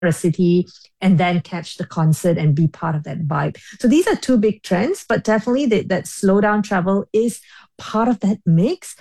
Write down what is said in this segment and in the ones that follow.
a city and then catch the concert and be part of that vibe. So these are two big trends, but definitely that slow down travel is part of that mix.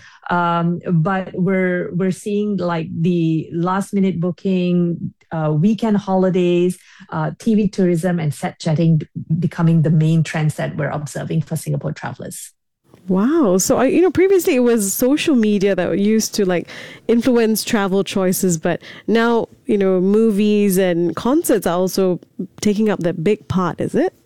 But we're seeing like the last minute booking, weekend holidays, TV tourism, and set chatting becoming the main trends that we're observing for Singapore travelers. Wow. So previously it was social media that used to like influence travel choices, but now, movies and concerts are also taking up that big part, is it?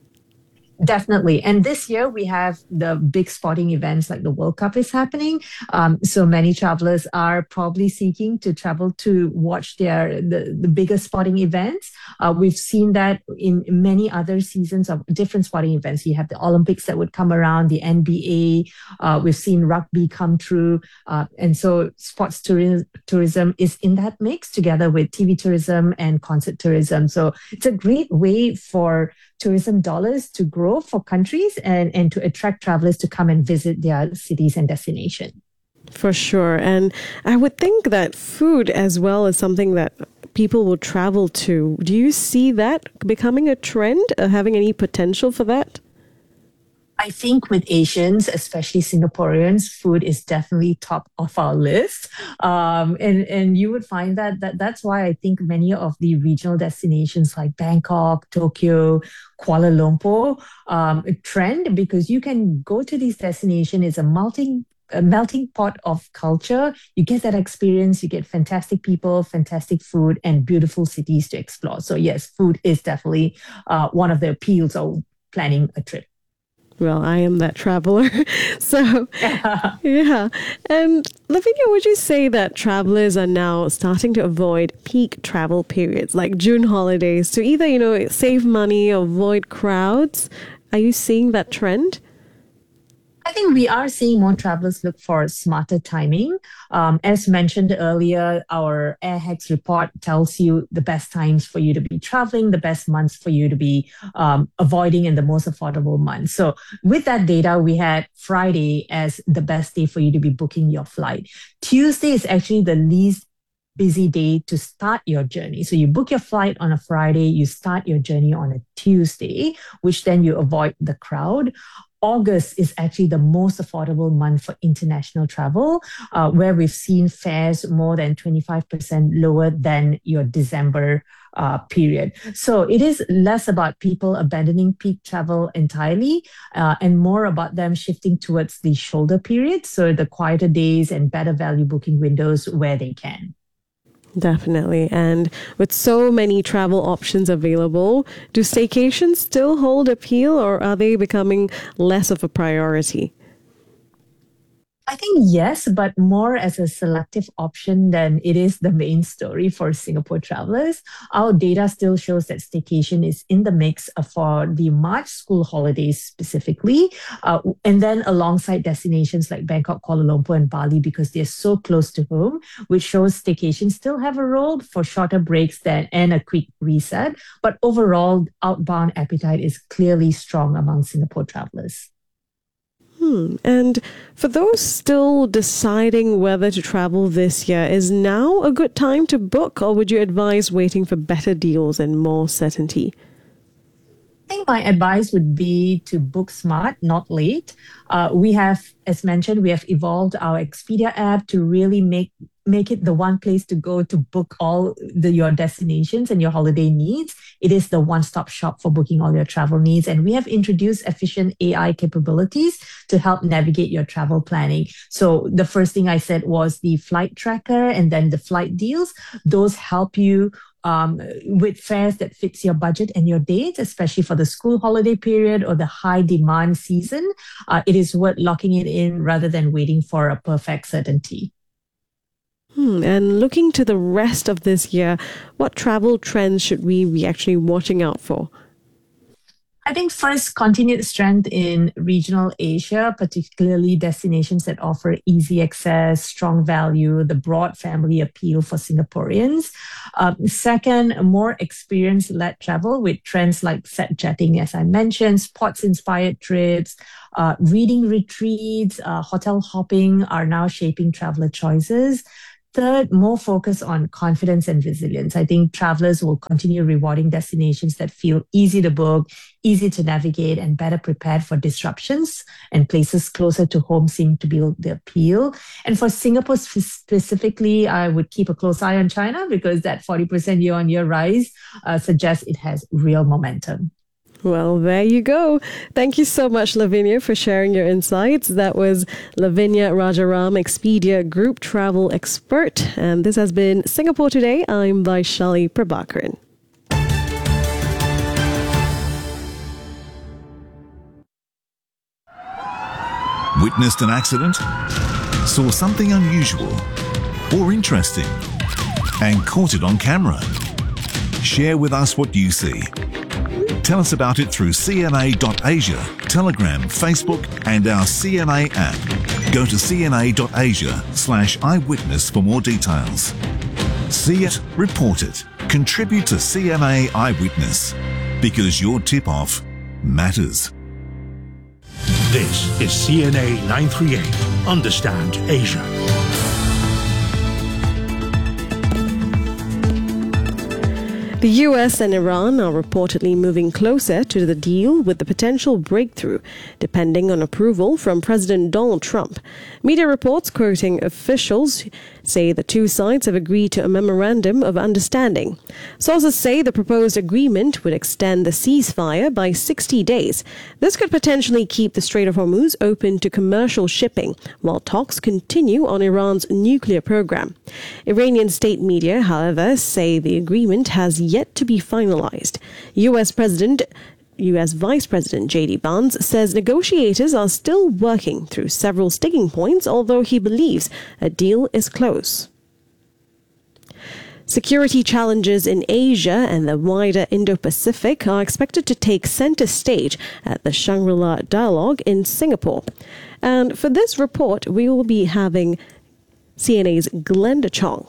Definitely. And this year we have the big sporting events like the World Cup is happening. So many travelers are probably seeking to travel to watch the biggest sporting events. We've seen that in many other seasons of different sporting events. You have the Olympics that would come around, the NBA. We've seen rugby come through. And so sports tourism is in that mix together with TV tourism and concert tourism. So it's a great way for tourism dollars to grow for countries and to attract travelers to come and visit their cities and destinations. For sure. And I would think that food as well is something that people will travel to. Do you see that becoming a trend, having any potential for that? I think with Asians, especially Singaporeans, food is definitely top of our list. And you would find that's why I think many of the regional destinations like Bangkok, Tokyo, Kuala Lumpur trend because you can go to these destinations. It's a melting pot of culture. You get that experience, you get fantastic people, fantastic food, and beautiful cities to explore. So yes, food is definitely one of the appeals of planning a trip. Well, I am that traveler. So, yeah. And Lavinia, would you say that travelers are now starting to avoid peak travel periods like June holidays to either, save money or avoid crowds? Are you seeing that trend? I think we are seeing more travelers look for smarter timing. As mentioned earlier, our AirHacks report tells you the best times for you to be traveling, the best months for you to be avoiding, and the most affordable months. So, with that data, we had Friday as the best day for you to be booking your flight. Tuesday is actually the least busy day to start your journey. So you book your flight on a Friday, you start your journey on a Tuesday, which then you avoid the crowd. August is actually the most affordable month for international travel, where we've seen fares more than 25% lower than your December period. So it is less about people abandoning peak travel entirely and more about them shifting towards the shoulder period. So the quieter days and better value booking windows where they can. Definitely. And with so many travel options available, do staycations still hold appeal or are they becoming less of a priority? I think yes, but more as a selective option than it is the main story for Singapore travelers. Our data still shows that staycation is in the mix for the March school holidays specifically, and then alongside destinations like Bangkok, Kuala Lumpur, and Bali because they're so close to home, which shows staycations still have a role for shorter breaks and a quick reset. But overall, outbound appetite is clearly strong among Singapore travelers. And for those still deciding whether to travel this year, is now a good time to book, or would you advise waiting for better deals and more certainty? I think my advice would be to book smart, not late. We have, as mentioned, we have evolved our Expedia app to really make it the one place to go to book all your destinations and your holiday needs. It is the one-stop shop for booking all your travel needs. And we have introduced efficient AI capabilities to help navigate your travel planning. So the first thing I said was the flight tracker and then the flight deals. Those help you with fares that fits your budget and your dates, especially for the school holiday period or the high demand season. It is worth locking it in rather than waiting for a perfect certainty. And looking to the rest of this year, what travel trends should we be actually watching out for? I think first, continued strength in regional Asia, particularly destinations that offer easy access, strong value, the broad family appeal for Singaporeans. Second, more experience-led travel with trends like set jetting, as I mentioned, sports-inspired trips, reading retreats, hotel hopping are now shaping traveler choices. third, more focus on confidence and resilience. I think travelers will continue rewarding destinations that feel easy to book, easy to navigate, and better prepared for disruptions, and places closer to home seem to build the appeal. And for Singapore specifically, I would keep a close eye on China because that 40% year-on-year rise suggests it has real momentum. Well, there you go. Thank you so much, Lavinia, for sharing your insights. That was Lavinia Rajaram, Expedia Group Travel Expert. And this has been Singapore Today. I'm Vaishali Prabhakaran. Witnessed an accident? Saw something unusual or interesting and caught it on camera? Share with us what you see. Tell us about it through cna.asia, Telegram, Facebook and our CNA app. Go to cna.asia/eyewitness for more details. See it, report it, contribute to CNA Eyewitness because your tip-off matters. This is CNA 938. Understand Asia. The US and Iran are reportedly moving closer to the deal with the potential breakthrough, depending on approval from President Donald Trump. Media reports quoting officials say the two sides have agreed to a memorandum of understanding. Sources say the proposed agreement would extend the ceasefire by 60 days. This could potentially keep the Strait of Hormuz open to commercial shipping, while talks continue on Iran's nuclear program. Iranian state media, however, say the agreement has yet to be finalized. U.S. Vice President J.D. Vance says negotiators are still working through several sticking points, although he believes a deal is close. Security challenges in Asia and the wider Indo-Pacific are expected to take center stage at the Shangri-La Dialogue in Singapore. And for this report, we will be having CNA's Glenda Chong.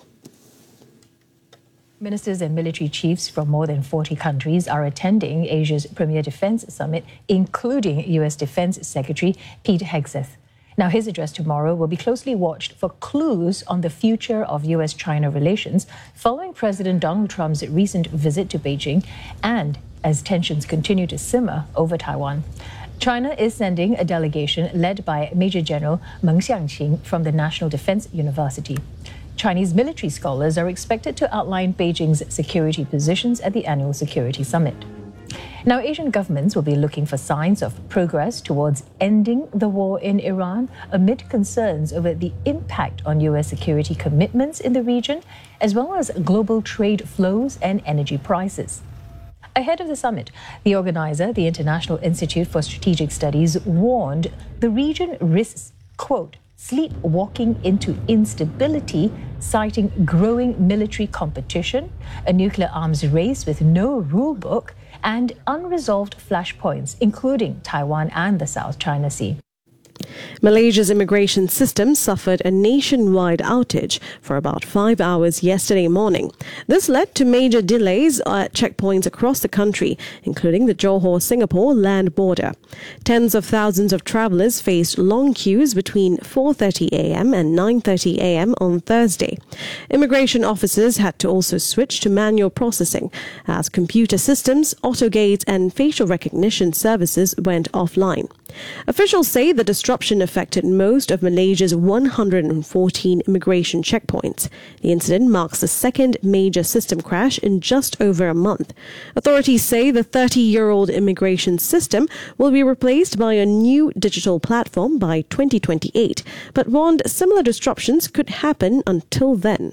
Ministers and military chiefs from more than 40 countries are attending Asia's premier defense summit, including U.S. Defense Secretary Pete Hegseth. Now, his address tomorrow will be closely watched for clues on the future of U.S.-China relations following President Donald Trump's recent visit to Beijing and as tensions continue to simmer over Taiwan. China is sending a delegation led by Major General Meng Xiangqing from the National Defense University. Chinese military scholars are expected to outline Beijing's security positions at the annual security summit. Now, Asian governments will be looking for signs of progress towards ending the war in Iran amid concerns over the impact on U.S. security commitments in the region, as well as global trade flows and energy prices. Ahead of the summit, the organizer, the International Institute for Strategic Studies, warned the region risks, quote, sleepwalking into instability, citing growing military competition, a nuclear arms race with no rule book, and unresolved flashpoints, including Taiwan and the South China Sea. Malaysia's immigration system suffered a nationwide outage for about 5 hours yesterday morning. This led to major delays at checkpoints across the country, including the Johor-Singapore land border. Tens of thousands of travellers faced long queues between 4:30 a.m. and 9:30 a.m. on Thursday. Immigration officers had to also switch to manual processing as computer systems, auto gates and facial recognition services went offline. Officials say the disruption affected most of Malaysia's 114 immigration checkpoints. The incident marks the second major system crash in just over a month. Authorities say the 30-year-old immigration system will be replaced by a new digital platform by 2028, but warned similar disruptions could happen until then.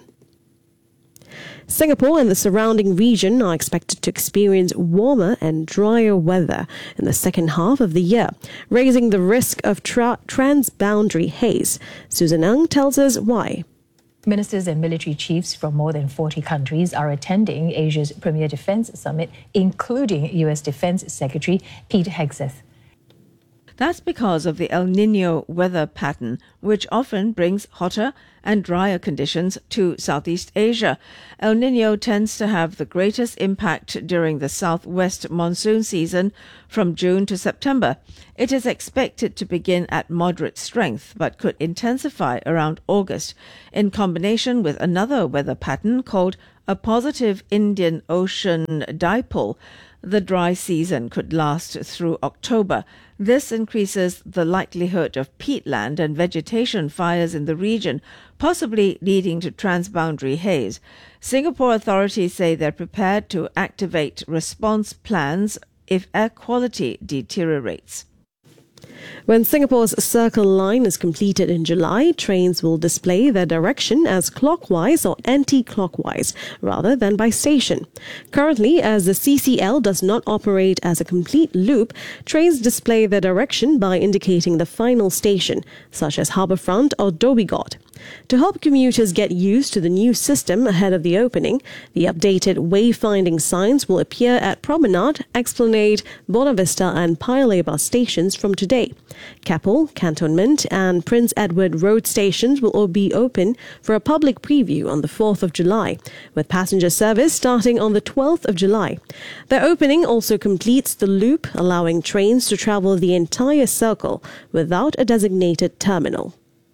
Singapore and the surrounding region are expected to experience warmer and drier weather in the second half of the year, raising the risk of transboundary haze. Susan Ng tells us why. Ministers and military chiefs from more than 40 countries are attending Asia's premier defense summit, including U.S. Defense Secretary Pete Hegseth. That's because of the El Niño weather pattern, which often brings hotter and drier conditions to Southeast Asia. El Niño tends to have the greatest impact during the southwest monsoon season from June to September. It is expected to begin at moderate strength but could intensify around August in combination with another weather pattern called a positive Indian Ocean dipole. The dry season could last through October. This increases the likelihood of peatland and vegetation fires in the region, possibly leading to transboundary haze. Singapore authorities say they're prepared to activate response plans if air quality deteriorates. When Singapore's Circle Line is completed in July, trains will display their direction as clockwise or anti-clockwise rather than by station. Currently, as the CCL does not operate as a complete loop, trains display their direction by indicating the final station, such as Harbourfront or Dhoby Ghaut. To help commuters get used to the new system ahead of the opening, the updated wayfinding signs will appear at Promenade, Esplanade, Buona Vista and Paya Lebar stations from today. Keppel, Cantonment and Prince Edward Road stations will all be open for a public preview on the 4th of July, with passenger service starting on the 12th of July. Their opening also completes the loop, allowing trains to travel the entire circle without a designated terminal.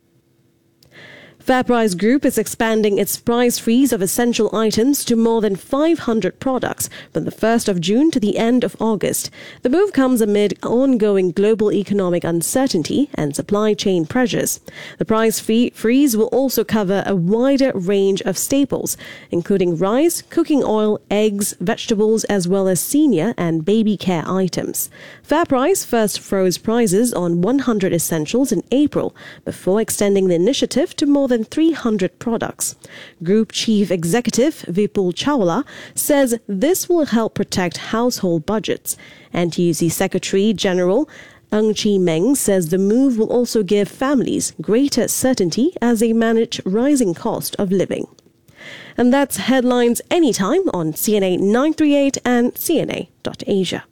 FairPrice Group is expanding its price freeze of essential items to more than 500 products from the 1st of June to the end of August. The move comes amid ongoing global economic uncertainty and supply chain pressures. The price freeze will also cover a wider range of staples, including rice, cooking oil, eggs, vegetables, as well as senior and baby care items. FairPrice first froze prices on 100 essentials in April, before extending the initiative to more than 300 products. Group Chief Executive Vipul Chawla says this will help protect household budgets. NTUC Secretary General Ng Chee Meng says the move will also give families greater certainty as they manage rising cost of living. And that's headlines anytime on CNA 938 and CNA.Asia.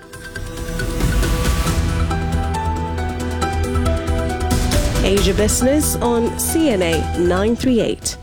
Asia Business on CNA 938.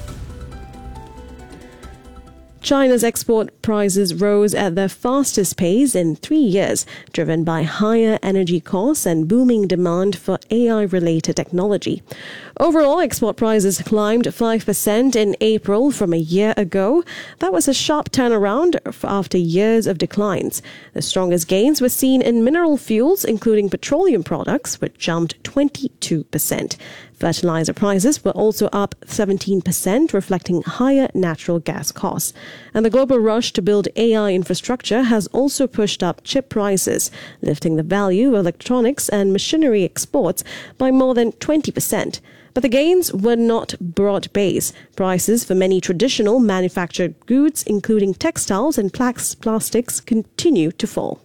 China's export prices rose at their fastest pace in 3 years, driven by higher energy costs and booming demand for AI-related technology. Overall, export prices climbed 5% in April from a year ago. That was a sharp turnaround after years of declines. The strongest gains were seen in mineral fuels, including petroleum products, which jumped 22%. Fertilizer prices were also up 17%, reflecting higher natural gas costs. And the global rush to build AI infrastructure has also pushed up chip prices, lifting the value of electronics and machinery exports by more than 20%. But the gains were not broad-based. Prices for many traditional manufactured goods, including textiles and plastics, continue to fall.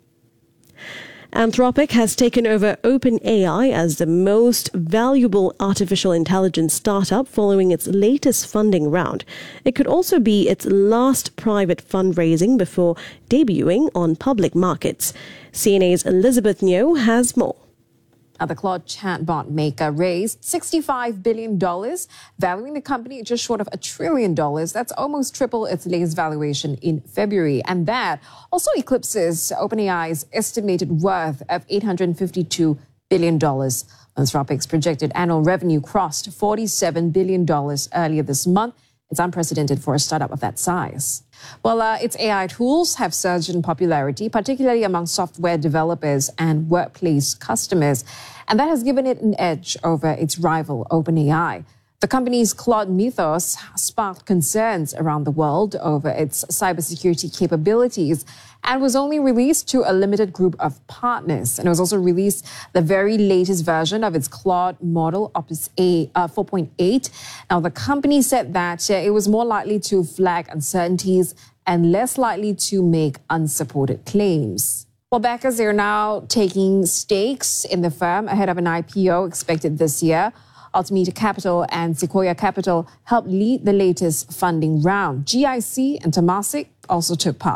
Anthropic has taken over OpenAI as the most valuable artificial intelligence startup following its latest funding round. It could also be its last private fundraising before debuting on public markets. CNA's Elizabeth Nyo has more. The Claude chatbot maker raised $65 billion, valuing the company at just short of $1 trillion. That's almost triple its latest valuation in February. And that also eclipses OpenAI's estimated worth of $852 billion. Anthropic's projected annual revenue crossed $47 billion earlier this month. It's unprecedented for a startup of that size. Well, its AI tools have surged in popularity, particularly among software developers and workplace customers, and that has given it an edge over its rival, OpenAI. The company's Claude Mythos sparked concerns around the world over its cybersecurity capabilities and was only released to a limited group of partners. And it was also released the very latest version of its Claude model, Opus 4.8. Now, the company said that it was more likely to flag uncertainties and less likely to make unsupported claims. Well, backers are now taking stakes in the firm ahead of an IPO expected this year. Altimeter Capital and Sequoia Capital helped lead the latest funding round. GIC and Temasek also took part.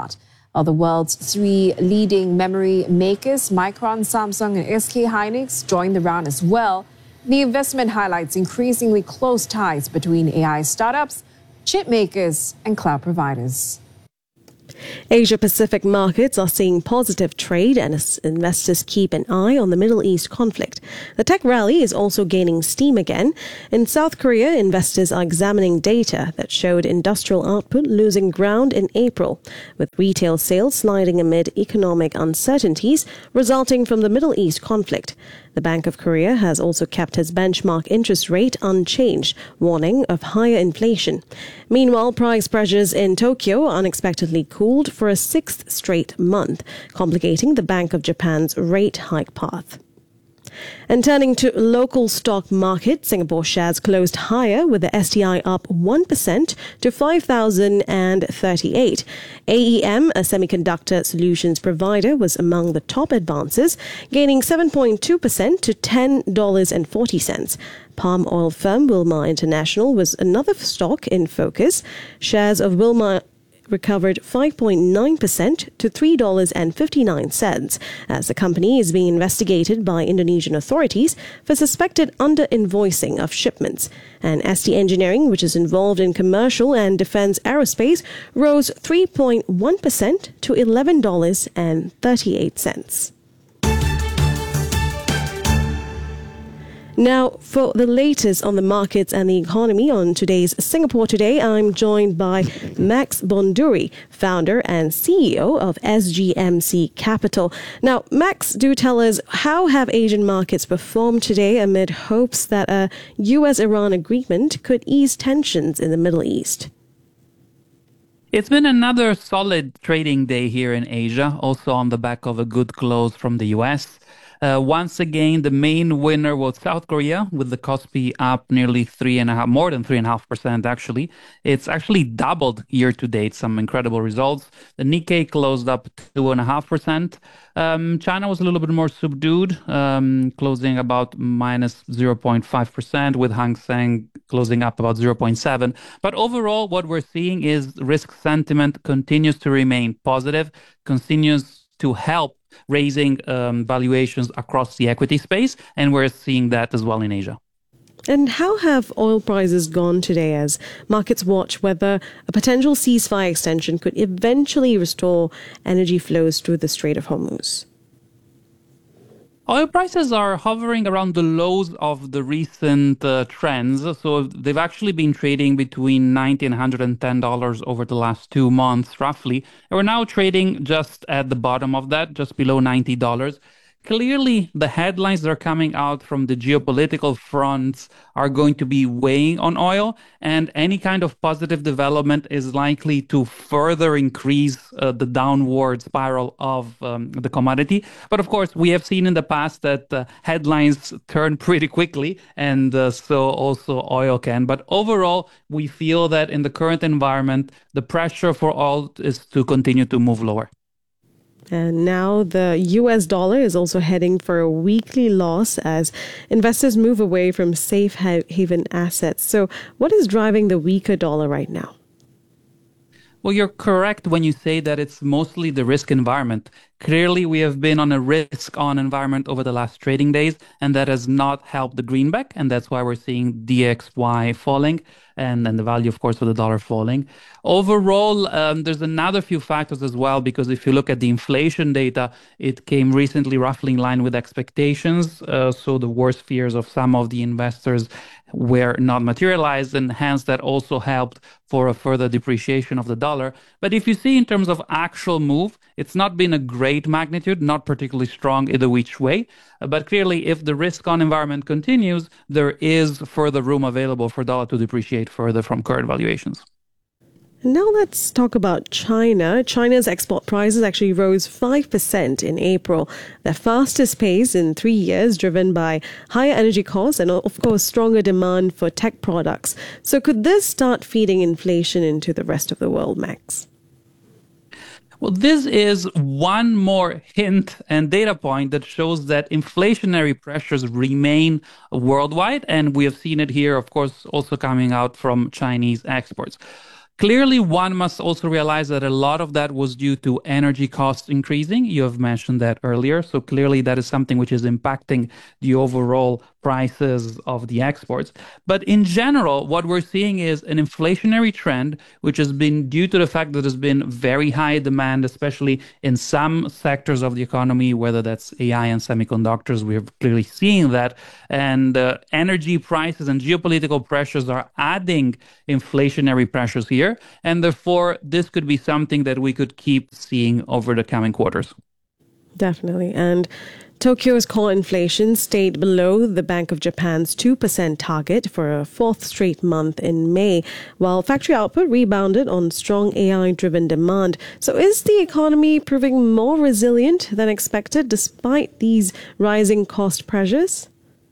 While the world's three leading memory makers, Micron, Samsung, and SK Hynix, joined the round as well. The investment highlights increasingly close ties between AI startups, chip makers, and cloud providers. Asia-Pacific markets are seeing positive trade as investors keep an eye on the Middle East conflict. The tech rally is also gaining steam again. In South Korea, investors are examining data that showed industrial output losing ground in April, with retail sales sliding amid economic uncertainties resulting from the Middle East conflict. The Bank of Korea has also kept its benchmark interest rate unchanged, warning of higher inflation. Meanwhile, price pressures in Tokyo unexpectedly cooled for a sixth straight month, complicating the Bank of Japan's rate hike path. And turning to local stock market, Singapore shares closed higher with the STI up 1% to 5,038. AEM, a semiconductor solutions provider, was among the top advances, gaining 7.2% to $10.40. Palm oil firm Wilmar International was another stock in focus. Shares of Wilmar recovered 5.9% to $3.59 as the company is being investigated by Indonesian authorities for suspected under-invoicing of shipments. And ST Engineering, which is involved in commercial and defense aerospace, rose 3.1% to $11.38. Now, for the latest on the markets and the economy on today's Singapore Today, I'm joined by Max Bonduri, founder and CEO of SGMC Capital. Now, Max, do tell us, how have Asian markets performed today amid hopes that a US-Iran agreement could ease tensions in the Middle East? It's been another solid trading day here in Asia, also on the back of a good close from the US. Once again, the main winner was South Korea, with the Kospi up nearly more than 3.5% actually. It's actually doubled year to date, some incredible results. The Nikkei closed up 2.5%. China was a little bit more subdued, closing about minus 0.5%, with Hang Seng closing up about 0.7%. But overall, what we're seeing is risk sentiment continues to remain positive, continues to help raising valuations across the equity space, and we're seeing that as well in Asia. And how have oil prices gone today as markets watch whether a potential ceasefire extension could eventually restore energy flows through the Strait of Hormuz? Oil prices are hovering around the lows of the recent trends. So they've actually been trading between $90 and $110 over the last 2 months, roughly. And we're now trading just at the bottom of that, just below $90. Clearly, the headlines that are coming out from the geopolitical fronts are going to be weighing on oil, and any kind of positive development is likely to further increase the downward spiral of the commodity. But of course, we have seen in the past that headlines turn pretty quickly, and so also oil can. But overall, we feel that in the current environment, the pressure for oil is to continue to move lower. And now the US dollar is also heading for a weekly loss as investors move away from safe haven assets. So what is driving the weaker dollar right now? Well, you're correct when you say that it's mostly the risk environment. Clearly, we have been on a risk-on environment over the last trading days, and that has not helped the greenback, and that's why we're seeing DXY falling, and the value, of course, of the dollar falling. Overall, there's another few factors as well, because if you look at the inflation data, it came recently roughly in line with expectations, so the worst fears of some of the investors were not materialized, and hence that also helped for a further depreciation of the dollar. But if you see in terms of actual move, it's not been a great magnitude, not particularly strong either which way. But clearly, if the risk-on environment continues, there is further room available for dollar to depreciate further from current valuations. Now let's talk about China. China's export prices actually rose 5% in April, their fastest pace in 3 years, driven by higher energy costs and, of course, stronger demand for tech products. So could this start feeding inflation into the rest of the world, Max? Well, this is one more hint and data point that shows that inflationary pressures remain worldwide, and we have seen it here, of course, also coming out from Chinese exports. Clearly, one must also realize that a lot of that was due to energy costs increasing. You have mentioned that earlier. So clearly, that is something which is impacting the overall prices of the exports. But in general, what we're seeing is an inflationary trend, which has been due to the fact that there's been very high demand, especially in some sectors of the economy, whether that's AI and semiconductors. We're clearly seeing that. And energy prices and geopolitical pressures are adding inflationary pressures here. And therefore, this could be something that we could keep seeing over the coming quarters. Definitely. And Tokyo's core inflation stayed below the Bank of Japan's 2% target for a fourth straight month in May, while factory output rebounded on strong AI-driven demand. So is the economy proving more resilient than expected despite these rising cost pressures?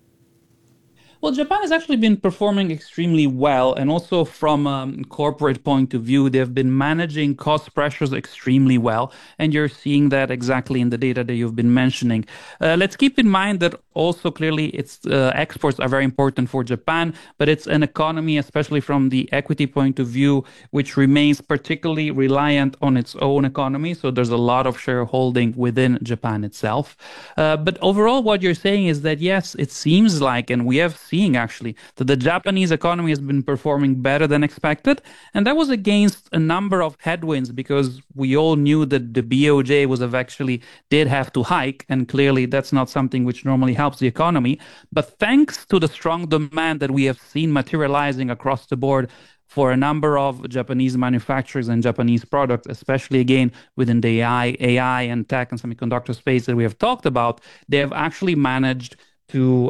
Well, Japan has actually been performing extremely well. And also from a corporate point of view, they've been managing cost pressures extremely well. And you're seeing that exactly in the data that you've been mentioning. Let's keep in mind that also clearly its exports are very important for Japan, but it's an economy, especially from the equity point of view, which remains particularly reliant on its own economy. So there's a lot of shareholding within Japan itself. But overall, what you're saying is that, yes, it seems like, and we have seeing actually that the Japanese economy has been performing better than expected. And that was against a number of headwinds because we all knew that the BOJ was actually did have to hike. And clearly that's not something which normally helps the economy. But thanks to the strong demand that we have seen materializing across the board for a number of Japanese manufacturers and Japanese products, especially again within the AI and tech and semiconductor space that we have talked about, they have actually managed to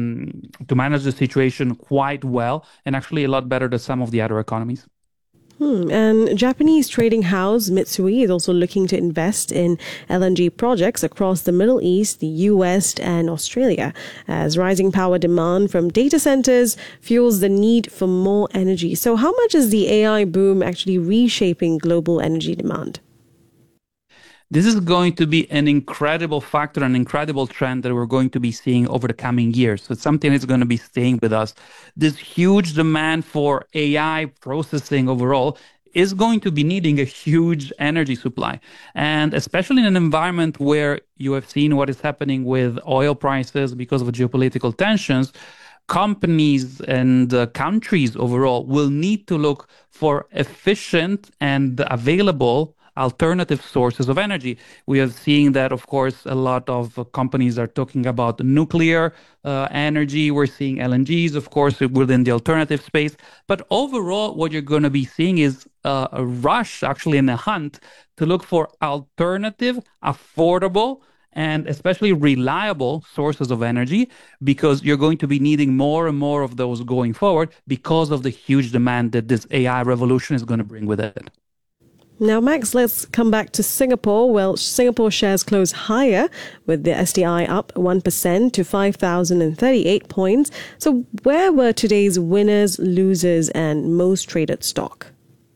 manage the situation quite well and actually a lot better than some of the other economies. And Japanese trading house Mitsui is also looking to invest in LNG projects across the Middle East, the US, and Australia, as rising power demand from data centers fuels the need for more energy. So how much is the AI boom actually reshaping global energy demand? This is going to be an incredible factor, an incredible trend that we're going to be seeing over the coming years. So it's something that's going to be staying with us. This huge demand for AI processing overall is going to be needing a huge energy supply. And especially in an environment where you have seen what is happening with oil prices because of geopolitical tensions, companies and countries overall will need to look for efficient and available alternative sources of energy. We are seeing that, of course, a lot of companies are talking about nuclear energy. We're seeing LNGs, of course, within the alternative space. But overall, what you're going to be seeing is a rush, actually, in a hunt to look for alternative, affordable, and especially reliable sources of energy, because you're going to be needing more and more of those going forward because of the huge demand that this AI revolution is going to bring with it. Now, Max, let's come back to Singapore. Well, Singapore shares close higher with the STI up 1% to 5,038 points. So where were today's winners, losers, and most traded stock?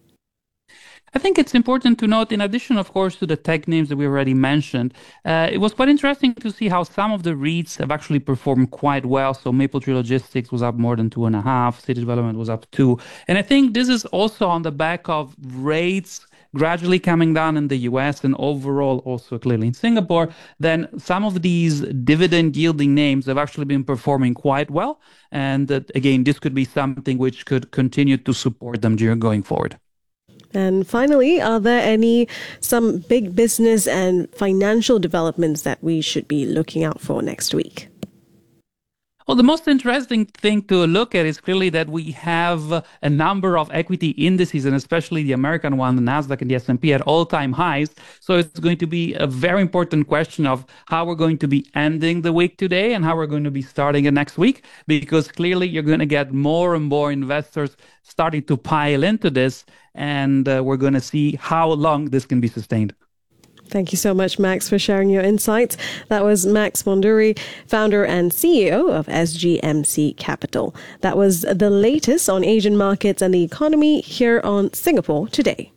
I think it's important to note, in addition, of course, to the tech names that we already mentioned, it was quite interesting to see how some of the REITs have actually performed quite well. So Mapletree Logistics was up more than 2.5%, City Development was up 2%. And I think this is also on the back of rates gradually coming down in the US and overall also clearly in Singapore. Then some of these dividend yielding names have actually been performing quite well. And again, this could be something which could continue to support them going forward. And finally, are there some big business and financial developments that we should be looking out for next week? Well, the most interesting thing to look at is clearly that we have a number of equity indices, and especially the American one, the Nasdaq and the S&P, at all-time highs. So it's going to be a very important question of how we're going to be ending the week today and how we're going to be starting it next week, because clearly you're going to get more and more investors starting to pile into this, and we're going to see how long this can be sustained. Thank you so much, Max, for sharing your insights. That was Max Monduri, founder and CEO of SGMC Capital. That was the latest on Asian markets and the economy here on Singapore Today.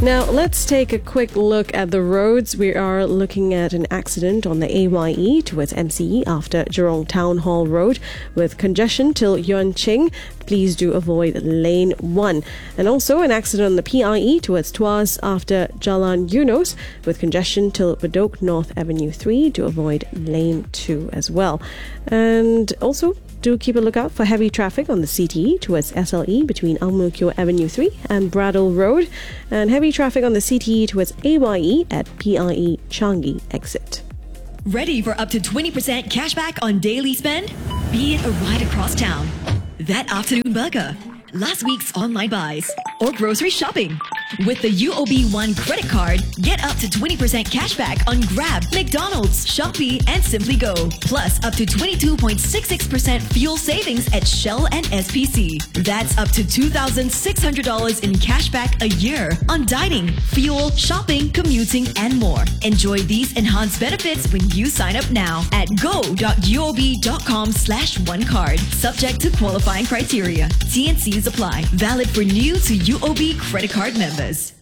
Now, let's take a quick look at the roads. We are looking at an accident on the AYE towards MCE after Jurong Town Hall Road with congestion till Yuan Ching. Please do avoid lane 1. And also an accident on the PIE towards Tuas after Jalan Eunos with congestion till Bedok North Avenue 3 to avoid lane 2 as well. And also, do keep a lookout for heavy traffic on the CTE towards SLE between Ang Mo Kio Avenue 3 and Bradle Road, and heavy traffic on the CTE towards AYE at PIE Changi exit. Ready for up to 20% cashback on daily spend? Be it a ride across town, that afternoon burger, last week's online buys, or grocery shopping. With the UOB One credit card, get up to 20% cashback on Grab, McDonald's, Shopee, and Simply Go. Plus up to 22.66% fuel savings at Shell and SPC. That's up to $2,600 in cashback a year on dining, fuel, shopping, commuting, and more. Enjoy these enhanced benefits when you sign up now at go.uob.com/onecard. Subject to qualifying criteria. T&Cs apply. Valid for new to UOB credit card members.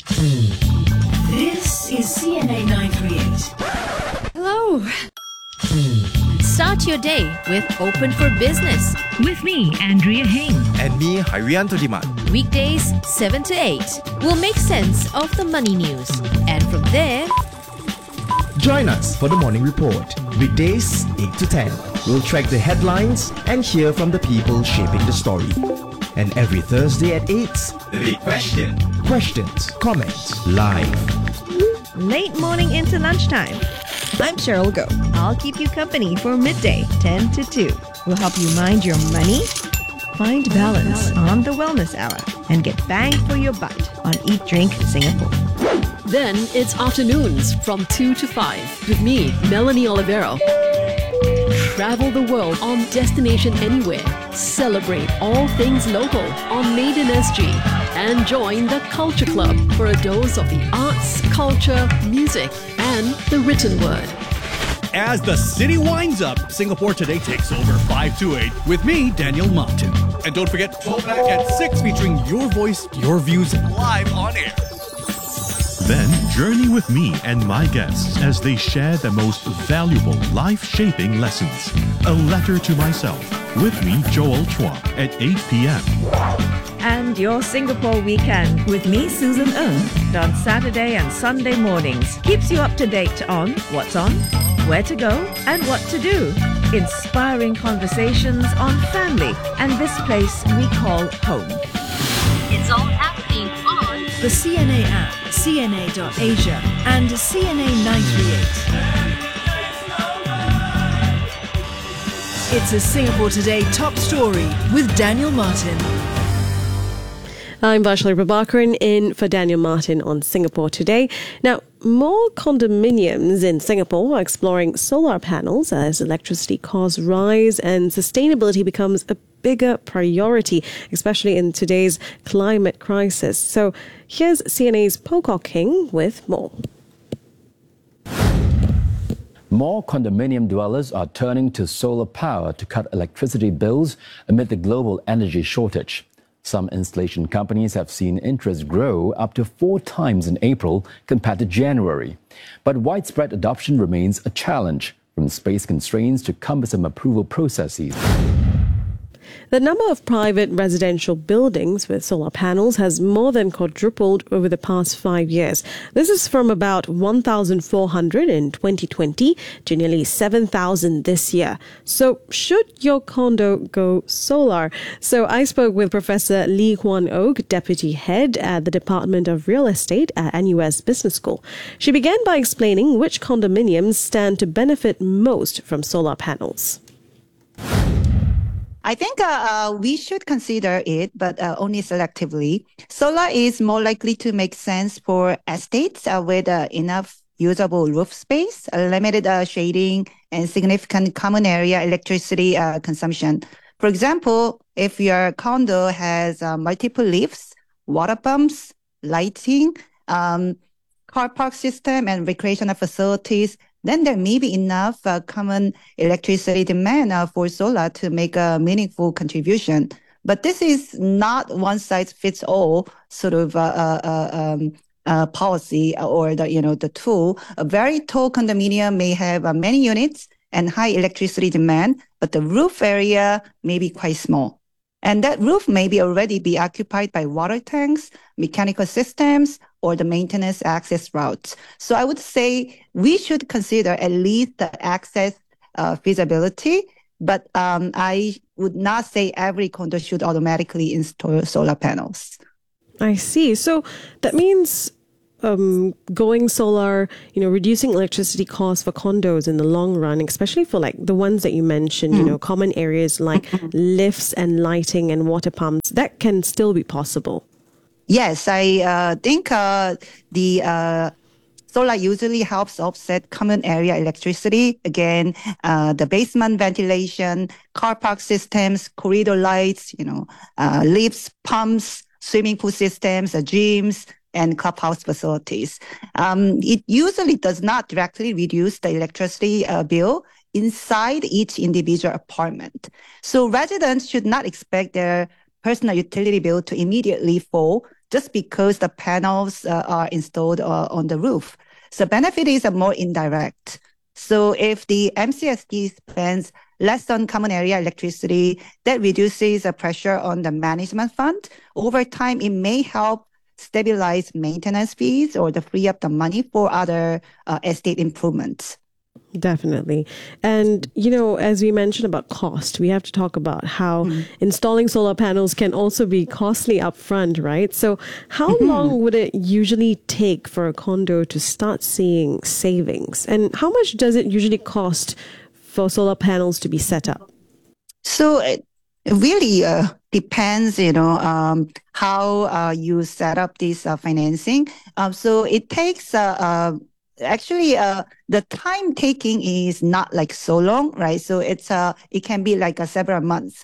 This is CNA 938. Hello. Start your day with Open for Business. With me, Andrea Heng. And me, Harianto Diman. Weekdays 7 to 8. We'll make sense of the money news. And from there, join us for the morning report. Weekdays 8 to 10. We'll track the headlines and hear from the people shaping the story. And every Thursday at 8, The Big Question. Questions, comments, live. Late morning into lunchtime. I'm Cheryl Go. I'll keep you company for midday, 10 to 2. We'll help you mind your money, find balance on the Wellness Hour, and get bang for your buck on Eat Drink Singapore. Then it's afternoons from 2 to 5 with me, Melanie Olivero. Travel the world on Destination Anywhere. Celebrate all things local on Made in SG. And join the Culture Club for a dose of the arts, culture, music, and the written word. As the city winds up, Singapore Today takes over 5 to 8 with me, Daniel Martin. And don't forget, Throwback at 6 featuring your voice, your views live on air. Then journey with me and my guests as they share the most valuable life-shaping lessons. A Letter to Myself with me, Joel Chua, at 8 p.m. And your Singapore weekend with me, Susan Ng, on Saturday and Sunday mornings. Keeps you up to date on what's on, where to go, and what to do. Inspiring conversations on family and this place we call home. It's all happening on the CNA app, CNA.Asia, and CNA 938. It's a Singapore Today top story with Daniel Martin. I'm Vaishali Prabhakaran in for Daniel Martin on Singapore Today. Now, more condominiums in Singapore are exploring solar panels as electricity costs rise and sustainability becomes a bigger priority, especially in today's climate crisis. So here's CNA's Pocock King with more. More condominium dwellers are turning to solar power to cut electricity bills amid the global energy shortage. Some installation companies have seen interest grow up to 4 times in April compared to January. But widespread adoption remains a challenge, from space constraints to cumbersome approval processes. The number of private residential buildings with solar panels has more than quadrupled over the past 5 years. This is from about 1,400 in 2020 to nearly 7,000 this year. So should your condo go solar? So I spoke with Professor Lee Hwan Oak, Deputy Head at the Department of Real Estate at NUS Business School. She began by explaining which condominiums stand to benefit most from solar panels. I think we should consider it, but only selectively. Solar is more likely to make sense for estates with enough usable roof space, limited shading, and significant common area electricity consumption. For example, if your condo has multiple lifts, water pumps, lighting, car park system, and recreational facilities, then there may be enough common electricity demand for solar to make a meaningful contribution. But this is not one-size-fits-all sort of policy or the tool. A very tall condominium may have many units and high electricity demand, but the roof area may be quite small. And that roof may be already be occupied by water tanks, mechanical systems, or the maintenance access routes. So I would say we should consider at least the access feasibility, but I would not say every condo should automatically install solar panels. I see. So that means going solar, reducing electricity costs for condos in the long run, especially for like the ones that you mentioned, common areas like lifts and lighting and water pumps, that can still be possible. Yes, I think the solar usually helps offset common area electricity. Again, the basement ventilation, car park systems, corridor lights, lifts, pumps, swimming pool systems, gyms, and clubhouse facilities. It usually does not directly reduce the electricity bill inside each individual apartment. So residents should not expect their personal utility bill to immediately fall just because the panels are installed on the roof. So benefit is more indirect. So if the MCST spends less on common area electricity, that reduces the pressure on the management fund. Over time, it may help stabilize maintenance fees or to free up the money for other estate improvements. Definitely. And, as we mentioned about cost, we have to talk about how installing solar panels can also be costly upfront, right? So how long would it usually take for a condo to start seeing savings? And how much does it usually cost for solar panels to be set up? So it really depends, how you set up this financing. So it takes actually the time taking is not like so long, right? So it can be like several months.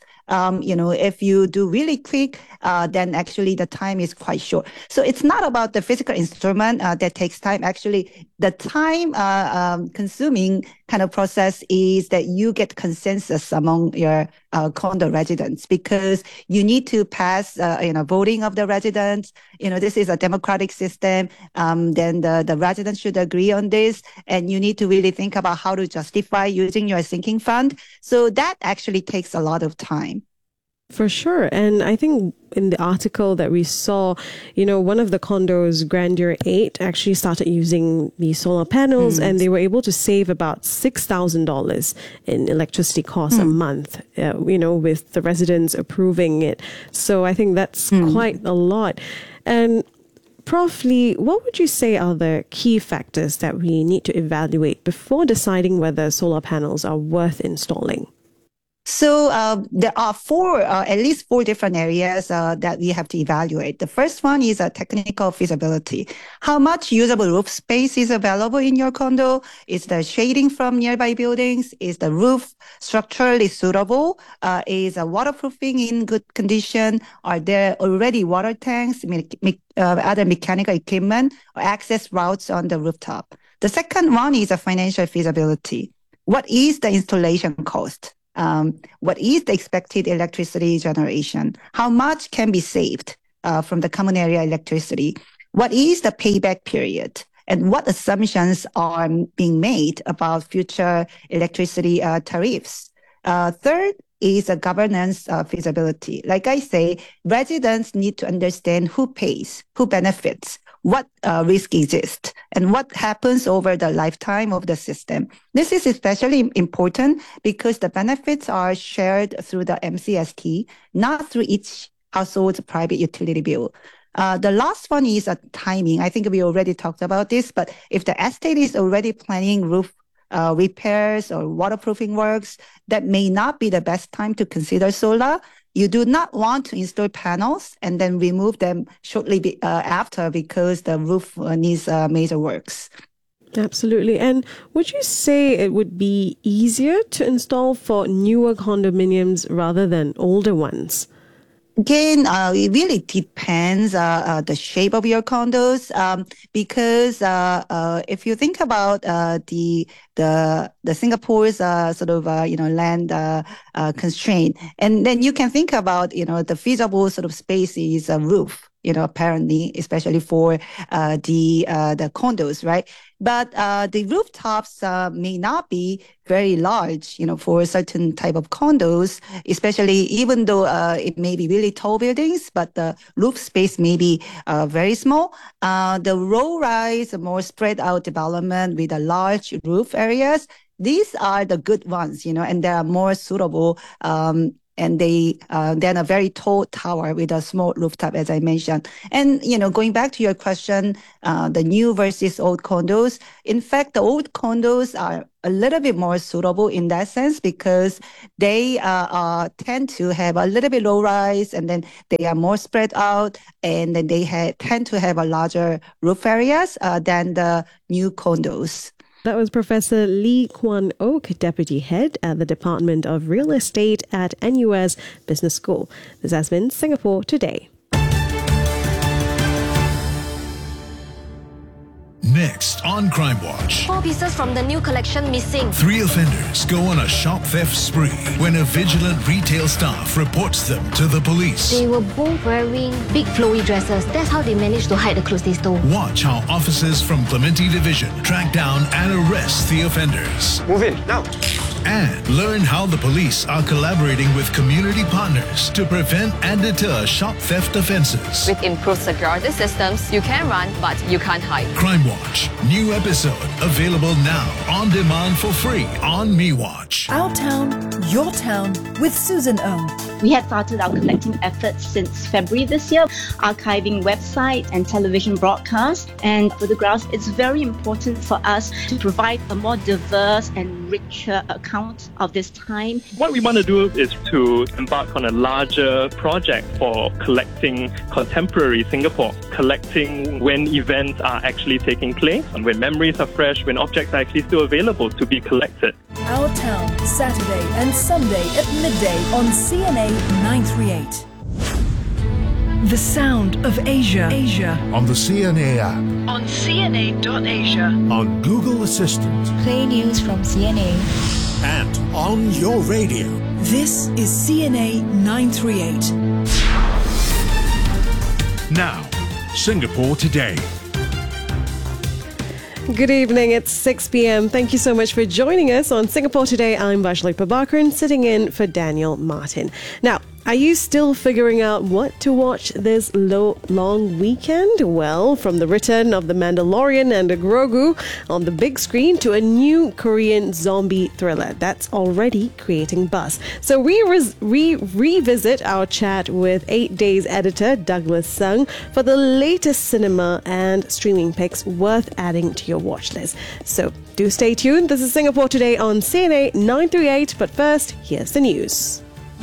If you do really quick, then actually the time is quite short. So it's not about the physical instrument that takes time. Actually, the time consuming kind of process is that you get consensus among your condo residents, because you need to pass, voting of the residents. This is a democratic system. Then the residents should agree on this, and you need to really think about how to justify using your sinking fund. So that actually takes a lot of time. For sure. And I think in the article that we saw, one of the condos, Grandeur 8, actually started using the solar panels and they were able to save about $6,000 in electricity costs a month, with the residents approving it. So I think that's quite a lot. And Prof. Lee, what would you say are the key factors that we need to evaluate before deciding whether solar panels are worth installing? So there are at least four different areas that we have to evaluate. The first one is technical feasibility. How much usable roof space is available in your condo? Is the shading from nearby buildings? Is the roof structurally suitable? Is waterproofing in good condition? Are there already water tanks, other mechanical equipment, or access routes on the rooftop? The second one is financial feasibility. What is the installation cost? What is the expected electricity generation? How much can be saved from the common area electricity? What is the payback period? And what assumptions are being made about future electricity tariffs? Third is a governance feasibility. Like I say, residents need to understand who pays, who benefits, what risk exists, and what happens over the lifetime of the system. This is especially important because the benefits are shared through the MCST, not through each household's private utility bill. The last one is timing. I think we already talked about this, but if the estate is already planning roof repairs or waterproofing works, that may not be the best time to consider solar. You do not want to install panels and then remove them shortly after because the roof needs major works. Absolutely. And would you say it would be easier to install for newer condominiums rather than older ones? Again, it really depends the shape of your condos because if you think about the Singapore's sort of land constraint, and then you can think about the feasible sort of space is a roof. apparently, especially for the condos, right? But the rooftops may not be very large, for a certain type of condos, especially even though it may be really tall buildings, but the roof space may be very small. The low-rise, more spread out development with a large roof areas, these are the good ones, and they are more suitable. And they then a very tall tower with a small rooftop, as I mentioned. And, going back to your question, the new versus old condos, in fact, the old condos are a little bit more suitable in that sense because they tend to have a little bit low rise, and then they are more spread out, and then they tend to have a larger roof areas than the new condos. That was Professor Lee Kwan Oak, Deputy Head at the Department of Real Estate at NUS Business School. This has been Singapore Today. Next on Crime Watch. 4 pieces from the new collection missing. 3 offenders go on a shop theft spree when a vigilant retail staff reports them to the police. They were both wearing big flowy dresses. That's how they managed to hide the clothes they stole. Watch how officers from Clementi Division track down and arrest the offenders. Move in, now. And learn how the police are collaborating with community partners to prevent and deter shop theft offences. With improved security systems, you can run, but you can't hide. Crime Watch, new episode available now on demand for free on MeWatch. Our town, your town, with Susan Ong. We had started our collecting efforts since February this year, archiving website and television broadcasts and photographs. It's very important for us to provide a more diverse and richer account of this time. What we want to do is to embark on a larger project for collecting contemporary Singapore, collecting when events are actually taking place, and when memories are fresh, when objects are actually still available to be collected. Our town, Saturday and Sunday at midday on CNA 938. The sound of Asia. On the CNA app. On CNA.Asia. On Google Assistant. Play news from CNA. And on your radio. This is CNA 938. Now, Singapore Today. Good evening, it's 6 p.m. Thank you so much for joining us on Singapore Today. I'm Vashli Prabhakaran, sitting in for Daniel Martin. Now, are you still figuring out what to watch this long weekend? Well, from the return of The Mandalorian and Grogu on the big screen to a new Korean zombie thriller that's already creating buzz. So we revisit our chat with 8 Days editor Douglas Sung for the latest cinema and streaming picks worth adding to your watch list. So do stay tuned. This is Singapore Today on CNA 938. But first, here's the news.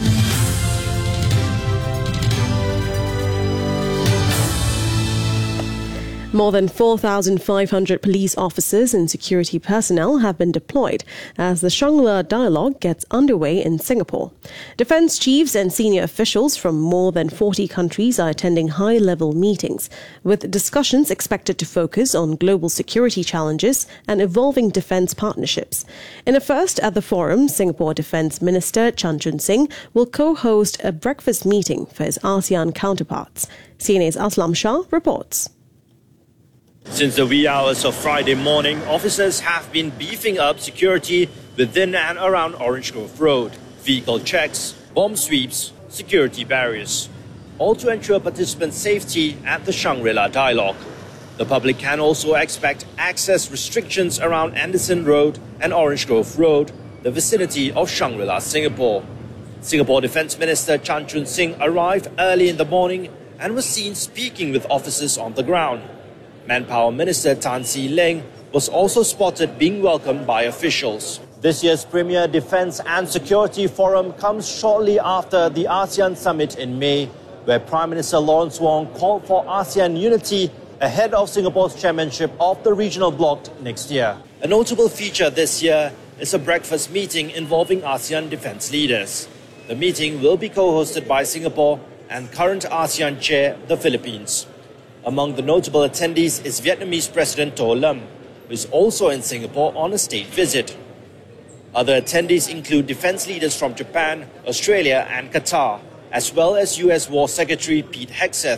More than 4,500 police officers and security personnel have been deployed as the Shangri-La Dialogue gets underway in Singapore. Defence chiefs and senior officials from more than 40 countries are attending high-level meetings, with discussions expected to focus on global security challenges and evolving defence partnerships. In a first at the forum, Singapore Defence Minister Chan Chun Sing will co-host a breakfast meeting for his ASEAN counterparts. CNA's Aslam Shah reports. Since the wee hours of Friday morning, officers have been beefing up security within and around Orange Grove Road. Vehicle checks, bomb sweeps, security barriers, all to ensure participants' safety at the Shangri-La Dialogue. The public can also expect access restrictions around Anderson Road and Orange Grove Road, the vicinity of Shangri-La, Singapore. Singapore Defence Minister Chan Chun Sing arrived early in the morning and was seen speaking with officers on the ground. Manpower Minister Tan See Leng was also spotted being welcomed by officials. This year's premier Defence and Security Forum comes shortly after the ASEAN Summit in May, where Prime Minister Lawrence Wong called for ASEAN unity ahead of Singapore's chairmanship of the regional bloc next year. A notable feature this year is a breakfast meeting involving ASEAN defence leaders. The meeting will be co-hosted by Singapore and current ASEAN chair, the Philippines. Among the notable attendees is Vietnamese President To Lam, who is also in Singapore on a state visit. Other attendees include defense leaders from Japan, Australia and Qatar, as well as US War Secretary Pete Hegseth,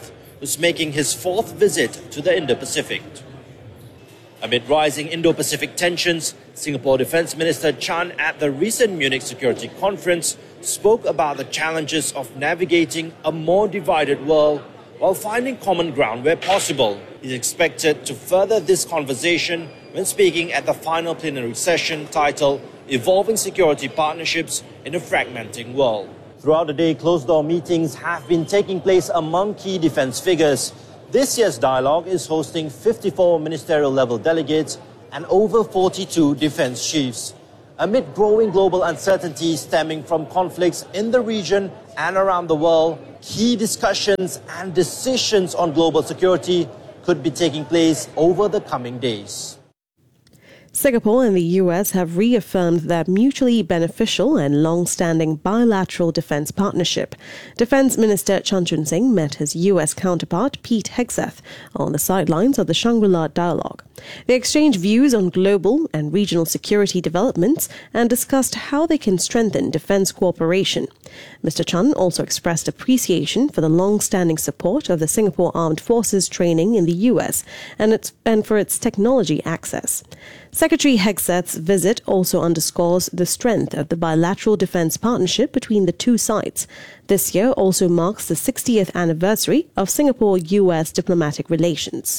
who's making his fourth visit to the Indo-Pacific. Amid rising Indo-Pacific tensions, Singapore Defence Minister Chan at the recent Munich Security Conference spoke about the challenges of navigating a more divided world while finding common ground where possible. He's expected to further this conversation when speaking at the final plenary session titled Evolving Security Partnerships in a Fragmenting World. Throughout the day, closed-door meetings have been taking place among key defence figures. This year's dialogue is hosting 54 ministerial-level delegates and over 42 defence chiefs. Amid growing global uncertainty stemming from conflicts in the region and around the world, key discussions and decisions on global security could be taking place over the coming days. Singapore and the US have reaffirmed their mutually beneficial and long-standing bilateral defense partnership. Defense Minister Chan Chun Sing met his US counterpart Pete Hegseth on the sidelines of the Shangri-La Dialogue. They exchanged views on global and regional security developments and discussed how they can strengthen defense cooperation. Mr. Chan also expressed appreciation for the long-standing support of the Singapore Armed Forces training in the US and for its technology access. Secretary Hegseth's visit also underscores the strength of the bilateral defense partnership between the two sides. This year also marks the 60th anniversary of Singapore-US diplomatic relations.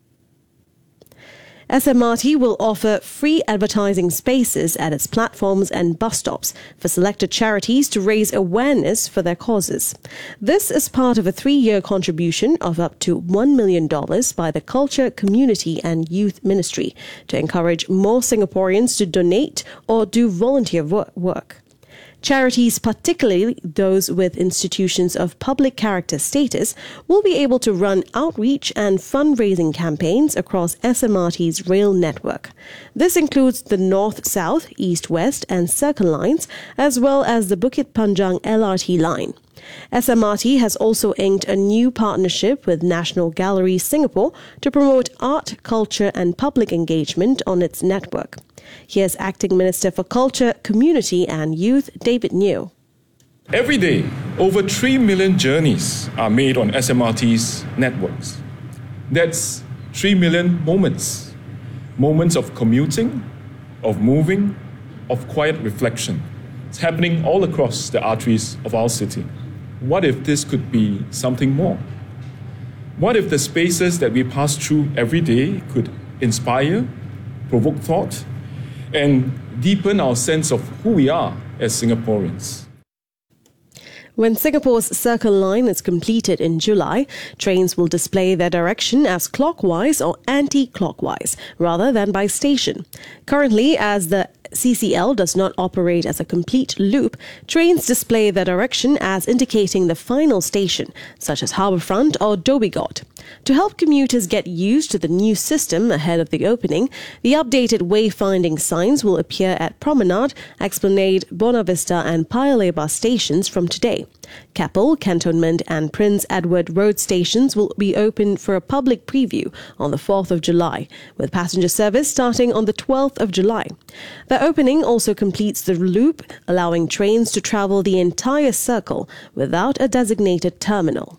SMRT will offer free advertising spaces at its platforms and bus stops for selected charities to raise awareness for their causes. This is part of a 3-year contribution of up to $1 million by the Culture, Community and Youth Ministry to encourage more Singaporeans to donate or do volunteer work. Charities, particularly those with institutions of public character status, will be able to run outreach and fundraising campaigns across SMRT's rail network. This includes the North-South, East-West and Circle lines, as well as the Bukit Panjang LRT line. SMRT has also inked a new partnership with National Gallery Singapore to promote art, culture and public engagement on its network. Here's Acting Minister for Culture, Community and Youth, David Neo. Every day, over 3 million journeys are made on SMRT's networks. That's 3 million moments. Moments of commuting, of moving, of quiet reflection. It's happening all across the arteries of our city. What if this could be something more? What if the spaces that we pass through every day could inspire, provoke thought, and deepen our sense of who we are as Singaporeans? When Singapore's Circle line is completed in July, trains will display their direction as clockwise or anti-clockwise, rather than by station. Currently, as the CCL does not operate as a complete loop, trains display their direction as indicating the final station, such as Harbourfront or Dhoby Ghaut. To help commuters get used to the new system ahead of the opening, the updated wayfinding signs will appear at Promenade, Esplanade, Buona Vista and Paya Lebar stations from today. Keppel, Cantonment and Prince Edward Road stations will be open for a public preview on the 4th of July, with passenger service starting on the 12th of July. The opening also completes the loop, allowing trains to travel the entire circle without a designated terminal.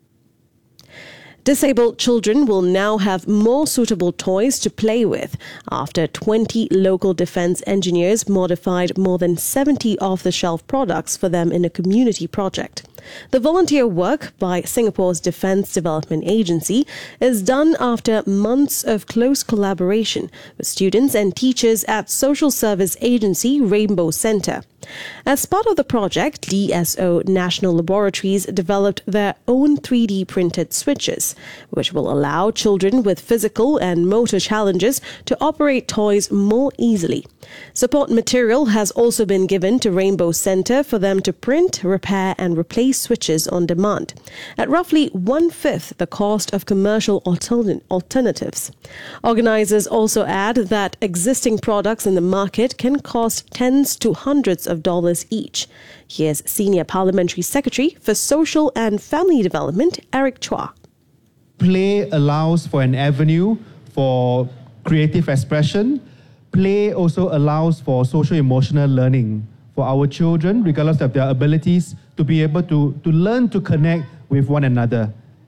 Disabled children will now have more suitable toys to play with after 20 local defence engineers modified more than 70 off-the-shelf products for them in a community project. The volunteer work by Singapore's Defence Development Agency is done after months of close collaboration with students and teachers at social service agency Rainbow Centre. As part of the project, DSO National Laboratories developed their own 3D printed switches, which will allow children with physical and motor challenges to operate toys more easily. Support material has also been given to Rainbow Centre for them to print, repair and replace switches on demand, at roughly 1/5 the cost of commercial alternatives. Organisers also add that existing products in the market can cost tens to hundreds of dollars each. Here's Senior Parliamentary Secretary for Social and Family Development, Eric Chua. Play allows for an avenue for creative expression. Play also allows for social-emotional learning for our children, regardless of their abilities, to be able to learn to connect with one another.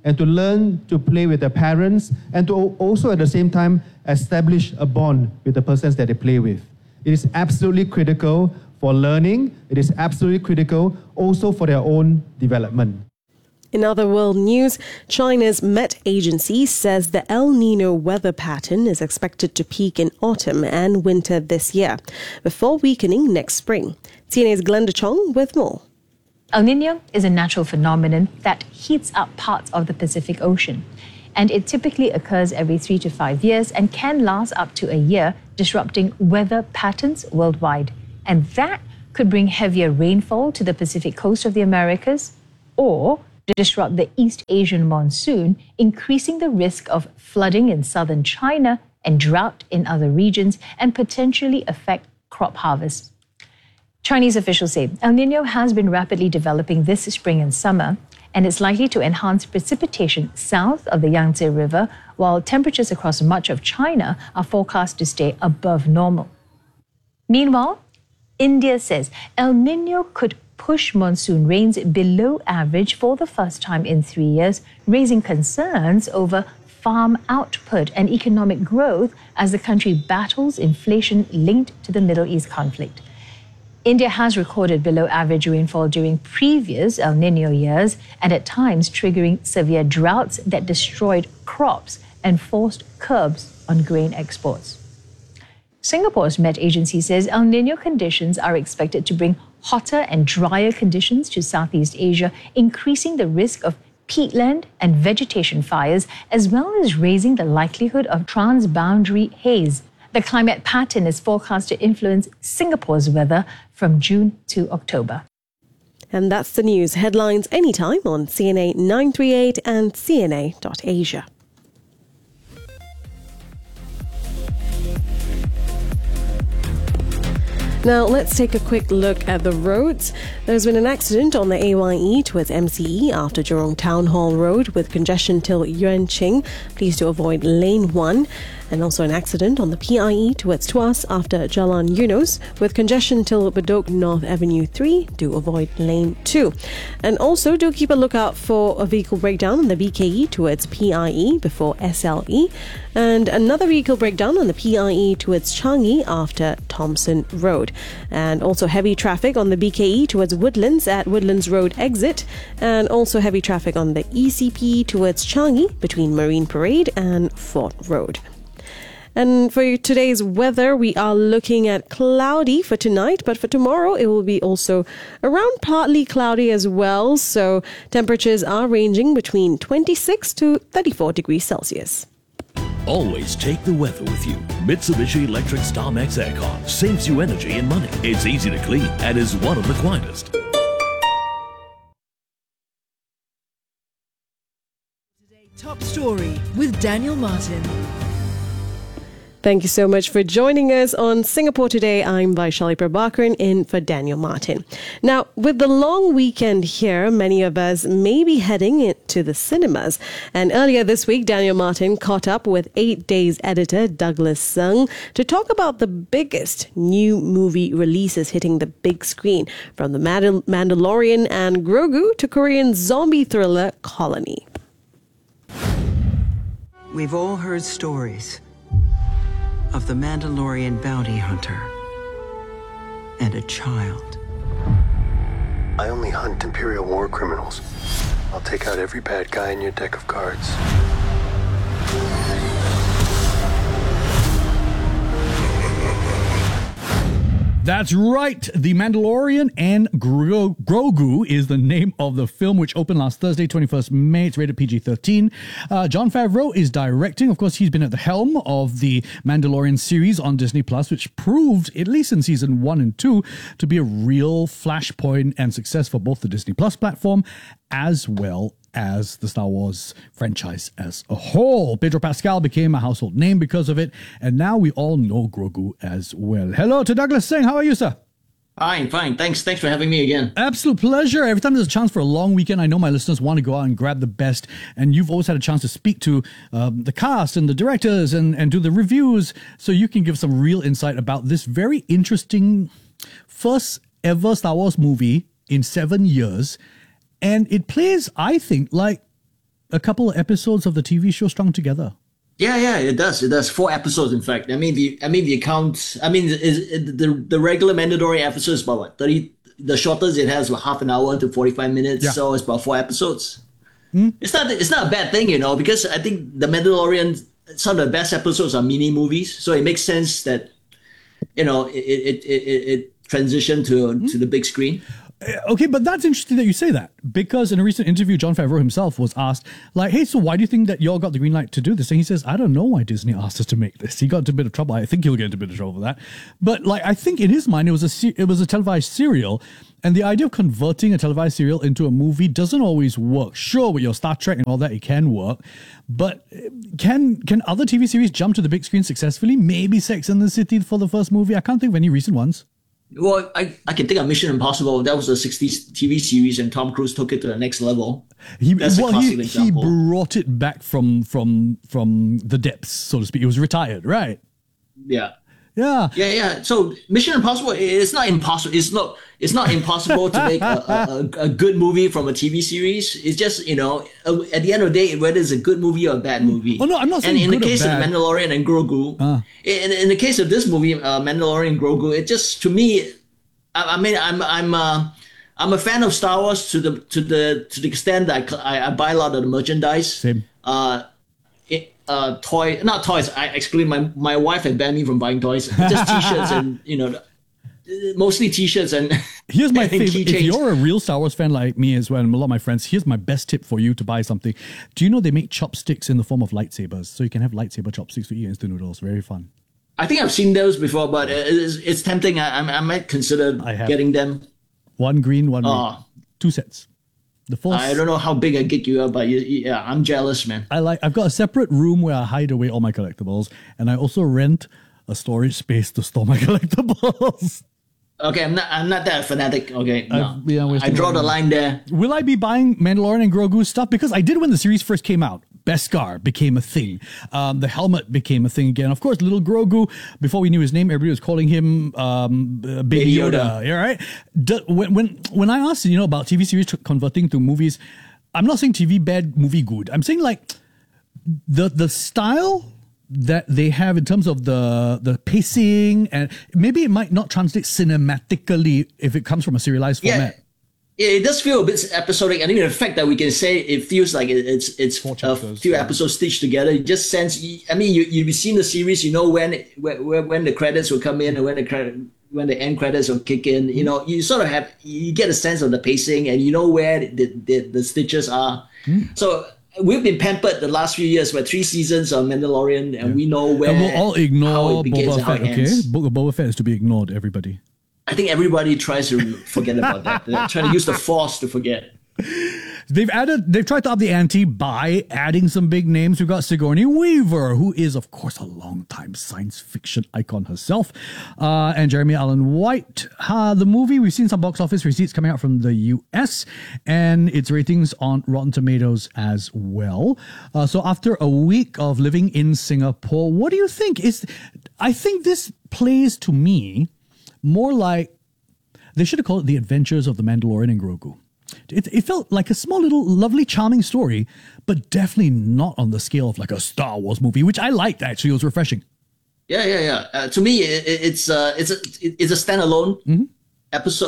and to learn to play with their parents, and to also at the same time establish a bond with the persons that they play with. It is absolutely critical for learning. It is absolutely critical also for their own development. In other world news, China's Met Agency says the El Nino weather pattern is expected to peak in autumn and winter this year, before weakening next spring. CNA's Glenda Chong with more. El Nino is a natural phenomenon that heats up parts of the Pacific Ocean, and it typically occurs every 3 to 5 years and can last up to a year, disrupting weather patterns worldwide. And that could bring heavier rainfall to the Pacific coast of the Americas, or disrupt the East Asian monsoon, increasing the risk of flooding in southern China and drought in other regions, and potentially affect crop harvests. Chinese officials say El Nino has been rapidly developing this spring and summer, and it's likely to enhance precipitation south of the Yangtze River, while temperatures across much of China are forecast to stay above normal. Meanwhile, India says El Nino could push monsoon rains below average for the first time in 3 years, raising concerns over farm output and economic growth as the country battles inflation linked to the Middle East conflict. India has recorded below average rainfall during previous El Nino years, and at times triggering severe droughts that destroyed crops and forced curbs on grain exports. Singapore's Met Agency says El Nino conditions are expected to bring hotter and drier conditions to Southeast Asia, increasing the risk of peatland and vegetation fires, as well as raising the likelihood of transboundary haze. The climate pattern is forecast to influence Singapore's weather from June to October. And that's the news. Headlines anytime on CNA 938 and CNA.Asia. Now, let's take a quick look at the roads. There's been an accident on the AYE towards MCE after Jurong Town Hall Road with congestion till Yuan Ching. Please do avoid lane 1. And also an accident on the PIE towards Tuas after Jalan Eunos with congestion till Bedok North Avenue 3. Do avoid lane 2. And also do keep a lookout for a vehicle breakdown on the BKE towards PIE before SLE. And another vehicle breakdown on the PIE towards Changi after Thompson Road. And also heavy traffic on the BKE towards Woodlands at Woodlands Road exit. And also heavy traffic on the ECP towards Changi between Marine Parade and Fort Road. And for today's weather, we are looking at cloudy for tonight, but for tomorrow, it will be also around partly cloudy as well. So temperatures are ranging between 26 to 34 degrees Celsius. Always take the weather with you. Mitsubishi Electric StarMax Aircon saves you energy and money. It's easy to clean and is one of the quietest. Top Story with Daniel Martin. Thank you so much for joining us on Singapore Today. I'm Vaishali Prabhakaran in for Daniel Martin. Now, with the long weekend here, many of us may be heading into the cinemas. And earlier this week, Daniel Martin caught up with 8 Days editor Douglas Sung to talk about the biggest new movie releases hitting the big screen, from The Mandalorian and Grogu to Korean zombie thriller Colony. We've all heard stories of the Mandalorian bounty hunter and a child. I only hunt Imperial war criminals. I'll take out every bad guy in your deck of cards. That's right. The Mandalorian and Grogu is the name of the film, which opened last Thursday, 21st May. It's rated PG-13. Jon Favreau is directing. Of course, he's been at the helm of the Mandalorian series on Disney+, which proved, at least in season 1 and 2, to be a real flashpoint and success for both the Disney+ platform as well as the Star Wars franchise as a whole. Pedro Pascal became a household name because of it, and now we all know Grogu as well. Hello to Douglas Singh. How are you, sir? Fine. Thanks for having me again. Absolute pleasure. Every time there's a chance for a long weekend, I know my listeners want to go out and grab the best, and you've always had a chance to speak to the cast and the directors and do the reviews, so you can give some real insight about this very interesting first ever Star Wars movie in 7 years. And it plays, I think, like a couple of episodes of the TV show strung together. Yeah, it does. It does 4 episodes, in fact. The regular Mandalorian episode is about what, 30? The shortest it has half an hour to 45 minutes, so it's about 4 episodes. It's not a bad thing, because I think the Mandalorian, some of the best episodes are mini movies, so it makes sense that it transitioned to the big screen. Okay, but that's interesting that you say that, because in a recent interview, Jon Favreau himself was asked, like, hey, so why do you think that y'all got the green light to do this? And he says, I don't know why Disney asked us to make this. He got into a bit of trouble. I think he'll get into a bit of trouble for that. But like, I think in his mind, it was a televised serial, and the idea of converting a televised serial into a movie doesn't always work. Sure, with your Star Trek and all that, it can work, but can other TV series jump to the big screen successfully? Maybe Sex and the City for the first movie. I can't think of any recent ones. Well, I can think of Mission Impossible. That was a 60s TV series, and Tom Cruise took it to the next level. He brought it back from the depths, so to speak. He was retired, right? Yeah. Yeah. So Mission Impossible, it's not impossible. It's not impossible to make a good movie from a TV series. It's just, at the end of the day, whether it's a good movie or a bad movie. Oh no, I'm not saying And in good the case or of bad. Mandalorian and Grogu, in the case of this movie, Mandalorian and Grogu, it just, to me, I'm a fan of Star Wars to the extent that I buy a lot of the merchandise. Same. Not toys. I exclude my wife had banned me from buying toys. Just T-shirts and mostly T-shirts and Here's my and favorite. keychains. If you're a real Star Wars fan like me as well, and a lot of my friends, here's my best tip for you to buy something. Do you know they make chopsticks in the form of lightsabers, so you can have lightsaber chopsticks to eat instant noodles? Very fun. I think I've seen those before, but it's tempting. I might consider getting them. One green, one red. 2 sets. The Force. I don't know how big a geek you are, but yeah, I'm jealous, man. I've got a separate room where I hide away all my collectibles, and I also rent a storage space to store my collectibles. Okay, I'm not that fanatic. Okay, no. I I draw the line there. Will I be buying Mandalorian and Grogu stuff? Because I did when the series first came out. Beskar became a thing. The helmet became a thing again. Of course, little Grogu, before we knew his name, everybody was calling him Baby Yoda. Yeah, right? When I asked, about TV series converting to movies, I'm not saying TV bad, movie good. I'm saying like the style that they have in terms of the pacing, and maybe it might not translate cinematically if it comes from a serialized format. It does feel a bit episodic. I think the fact that we can say it feels like it's a few episodes stitched together, it just sense. I mean, you've seen the series, when the credits will come in and when the end credits will kick in. You sort of you get a sense of the pacing and where the stitches are. So we've been pampered the last few years with 3 seasons of Mandalorian, and we know where. And we'll all ignore Boba Fett. Okay, ends. Book of Boba Fett is to be ignored. Everybody. I think everybody tries to forget about that. They're trying to use the Force to forget. They've tried to up the ante by adding some big names. We've got Sigourney Weaver, who is, of course, a long-time science fiction icon herself, and Jeremy Allen White. The movie, we've seen some box office receipts coming out from the US, and its ratings on Rotten Tomatoes as well. So after a week of living in Singapore, what do you think? I think this plays to me more like they should have called it The Adventures of the Mandalorian and Grogu. It felt like a small little lovely charming story, but definitely not on the scale of like a Star Wars movie, which I liked actually. It was refreshing. Yeah. To me, it's a standalone episode,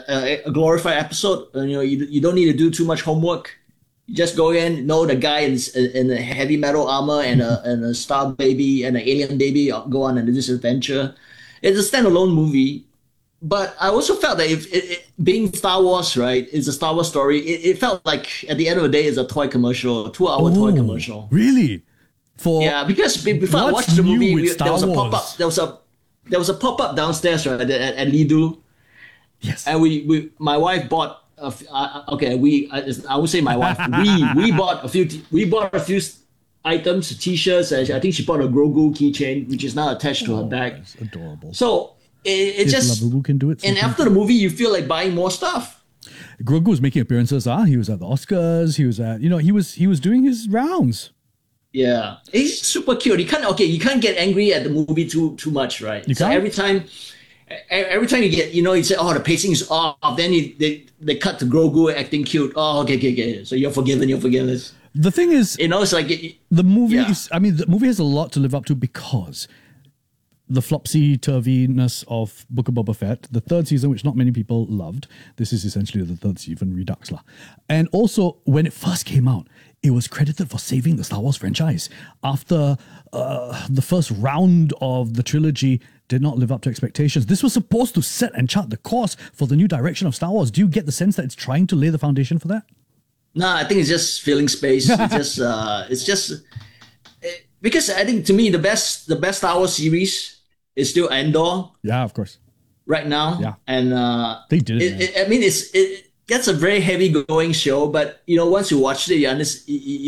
a glorified episode. You don't need to do too much homework. You just go in, know the guy in a heavy metal armor and a star baby and an alien baby go on this adventure. It's a standalone movie, but I also felt that if being Star Wars, right, it's a Star Wars story. It felt like at the end of the day, it's a toy commercial, a 2-hour toy commercial. Really? Because before I watched the movie, there was a pop-up. There was a pop-up downstairs, right, at Lido. Yes. And my wife bought. I would say my wife. We bought a few. We bought a few items, T-shirts. I think she bought a Grogu keychain, which is now attached to her bag. That's adorable. So it just. Labubu can do it. And after the movie, you feel like buying more stuff. Grogu was making appearances. He was at the Oscars. He was at. He was doing his rounds. Yeah, he's super cute. You can't get angry at the movie too much, right? You can't? So every time every time you get, you say, oh, the pacing is off. Then they cut to Grogu acting cute. Oh, okay. So you're forgiven. The thing is, it's like the movie is. I mean, the movie has a lot to live up to because the flopsy-turviness of Book of Boba Fett, the third season, which not many people loved. This is essentially the third season redux. And also, when it first came out, it was credited for saving the Star Wars franchise. After the first round of the trilogy did not live up to expectations, this was supposed to set and chart the course for the new direction of Star Wars. Do you get the sense that it's trying to lay the foundation for that? No, I think it's just filling space. It's just because I think to me the best Star Wars series is still Andor. Yeah, of course. Right now. Yeah. And they did it. I mean, it gets a very heavy going show, but once you watch it, you understand.